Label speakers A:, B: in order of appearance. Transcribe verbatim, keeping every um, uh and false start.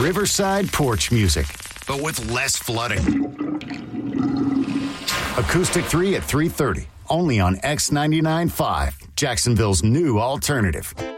A: riverside porch music, but with less flooding. Acoustic three at three thirty, only on X ninety-nine point five, Jacksonville's new alternative.